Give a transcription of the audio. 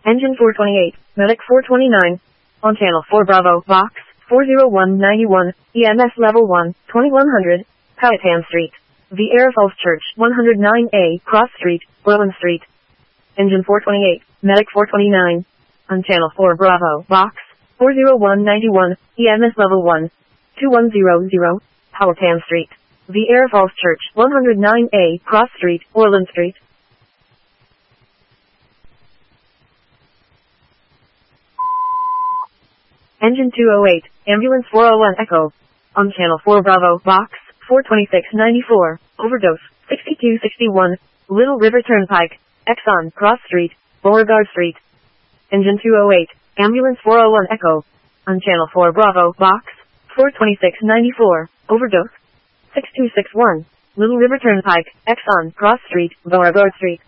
Engine 428, Medic 429. On Channel 4 Bravo, Box 40191, EMS Level 1, 2100, Powhatan Street. The Air Falls Church, 109A, Cross Street, Orland Street. Engine 428, Medic 429. On Channel 4 Bravo, Box 40191, EMS Level 1, 2100, Powhatan Street. The Air Falls Church, 109A, Cross Street, Orland Street. Engine 208, Ambulance 401 Echo. On Channel 4 Bravo, Box 42694, Overdose, 6261, Little River Turnpike, Exxon, Cross Street, Beauregard Street. Engine 208, Ambulance 401 Echo. On Channel 4 Bravo, Box 42694, Overdose, 6261, Little River Turnpike, Exxon, Cross Street, Beauregard Street.